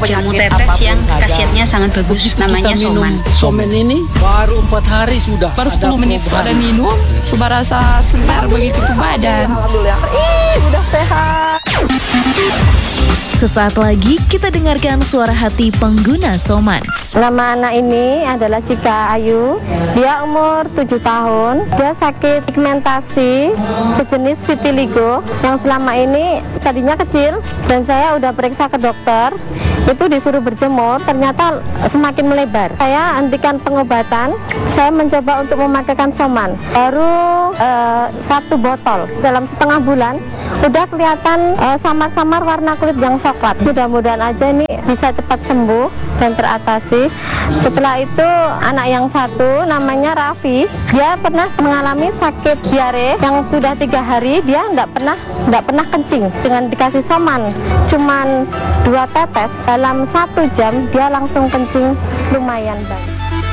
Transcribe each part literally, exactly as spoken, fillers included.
jamu tetes yang khasiatnya sangat bagus, namanya soman. Somen ini baru empat hari sudah. Baru sepuluh menit pada minum, sudah rasa segar begitu tuh badan. Alhamdulillah, ih udah sehat. Sesaat lagi kita dengarkan suara hati pengguna Soman. Nama anak ini adalah Cika Ayu. Dia umur tujuh tahun. Dia sakit pigmentasi sejenis vitiligo yang selama ini tadinya kecil dan saya udah periksa ke dokter. Itu disuruh berjemur, ternyata semakin melebar. Saya hentikan pengobatan. Saya mencoba untuk memakaikan Soman. Baru uh, satu botol dalam setengah bulan udah kelihatan uh, samar-samar warna kulit yang coklat. Mudah-mudahan aja ini bisa cepat sembuh dan teratasi. Setelah itu anak yang satu namanya Raffi, dia pernah mengalami sakit diare yang sudah tiga hari dia nggak pernah nggak pernah kencing. Dengan dikasih Soman cuman dua tetes dalam satu jam dia langsung kencing lumayan baik.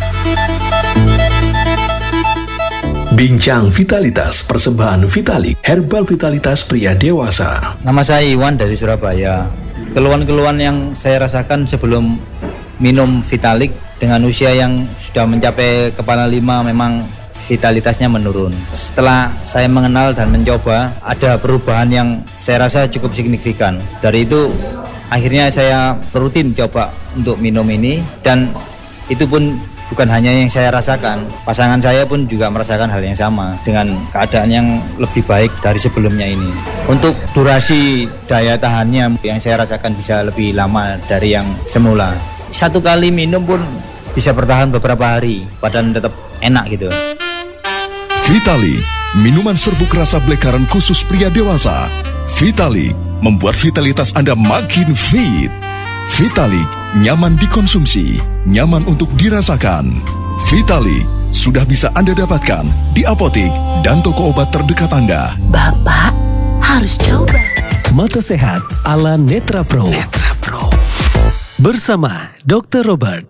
Bincang Vitalitas persembahan Vitalik Herbal Vitalitas pria dewasa. Nama saya Iwan dari Surabaya. Keluhan-keluhan yang saya rasakan sebelum minum Vitalik dengan usia yang sudah mencapai kepala lima memang vitalitasnya menurun. Setelah saya mengenal dan mencoba, ada perubahan yang saya rasa cukup signifikan. Dari itu akhirnya saya rutin coba untuk minum ini, dan itu pun bukan hanya yang saya rasakan, pasangan saya pun juga merasakan hal yang sama dengan keadaan yang lebih baik dari sebelumnya ini. Untuk durasi daya tahannya yang saya rasakan bisa lebih lama dari yang semula. Satu kali minum pun bisa bertahan beberapa hari, badan tetap enak gitu. Vitalik, minuman serbuk rasa black-currant khusus pria dewasa. Vitalik membuat vitalitas Anda makin fit. Vitalik, nyaman dikonsumsi, nyaman untuk dirasakan. Vitalik sudah bisa Anda dapatkan di apotik dan toko obat terdekat Anda. Bapak harus coba. Mata sehat ala Netra Pro. Netra Pro. Bersama dokter Robert.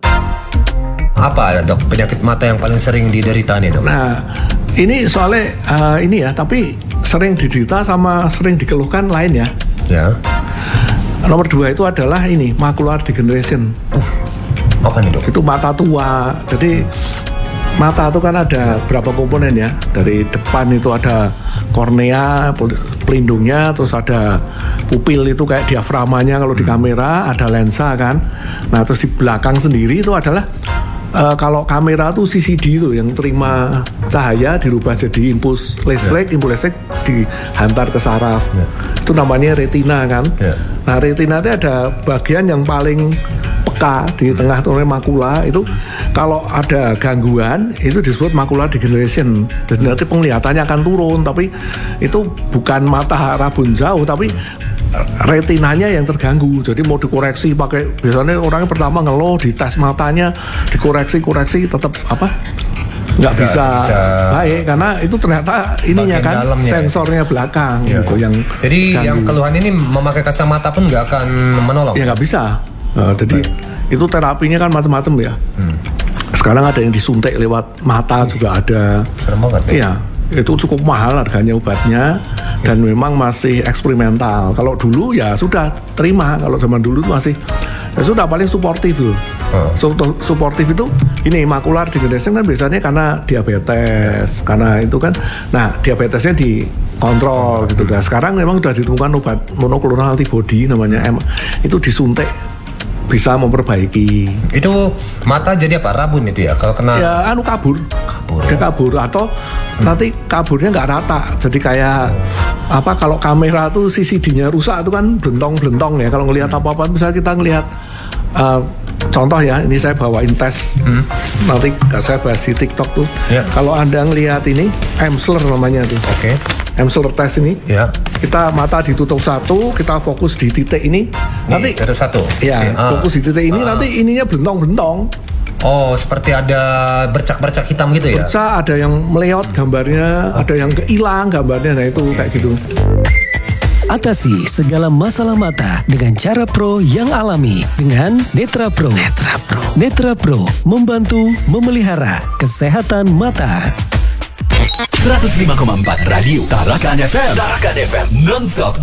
Apa ada dok penyakit mata yang paling sering diderita nih dok? Nah, ini soalnya uh, ini ya, tapi sering diderita sama sering dikeluhkan lain ya. Ya. Nomor dua itu adalah ini macular degeneration. Uh, apa nih dok? Itu mata tua. Jadi mata itu kan ada berapa komponen ya. Dari depan itu ada kornea, pelindungnya, terus ada pupil itu kayak diaframanya kalau di kamera, ada lensa kan. Nah terus di belakang sendiri itu adalah Uh, kalau kamera tuh C C D itu yang terima cahaya dirubah jadi impuls listrik, yeah. impuls listrik dihantar ke saraf, yeah. itu namanya retina kan. Yeah. Nah retina itu ada bagian yang paling peka di tengah tuh makula itu. Kalau ada gangguan itu disebut macular degeneration. Jadi nanti penglihatannya akan turun, tapi itu bukan mata rabun jauh, tapi retinanya yang terganggu. Jadi mau dikoreksi pakai, biasanya orangnya pertama ngeluh di tes matanya, dikoreksi koreksi tetap apa nggak bisa, bisa baik karena itu ternyata ininya kan sensornya ya. Belakang ya. Gitu yang jadi ganggu. Yang keluhan ini memakai kacamata pun nggak akan menolong ya, nggak bisa. Nah, jadi baik. Itu terapinya kan macam-macam ya. hmm. Sekarang ada yang disuntik lewat mata juga ada. Serem banget ya. Iya, itu cukup mahal harganya obatnya dan memang masih eksperimental. Kalau dulu ya sudah terima, kalau zaman dulu itu masih ya sudah paling suportif loh. Oh. So, suportif itu ini macular degeneration kan biasanya karena diabetes, karena itu kan. Nah diabetesnya dikontrol gitu. Nah sekarang memang sudah ditemukan obat monoklonal antibody namanya M, itu disuntik bisa memperbaiki. Itu mata jadi apa? Rabun itu ya kalau kena? Ya anu kabur. Kabur. Dia ya? kabur atau hmm. nanti kaburnya nggak rata. Jadi kayak apa kalau kamera tuh C C D-nya rusak itu kan blentong-blentong ya. Kalau ngelihat hmm. apa-apa misalnya kita ngelihat uh, contoh ya, ini saya bawain tes. Hmm. Nanti saya bahas di TikTok tuh. Ya. Kalau Anda ngelihat ini Emsler namanya tuh. Oke. Okay. Emsler test ini. Ya. Kita mata ditutup satu, kita fokus di titik ini. Nih, nanti tutup satu. Ya, okay. fokus di titik ini ah. nanti ininya blentong-blentong. Oh, seperti ada bercak-bercak hitam gitu ya? Bercak, ada yang meleot gambarnya, ada yang hilang gambarnya, nah itu okay. kayak gitu. Atasi segala masalah mata dengan cara pro yang alami dengan Netra Pro. Netra Pro. Netra Pro membantu memelihara kesehatan mata. seratus lima koma empat Radio Tarakan F M. Tarakan F M non-stop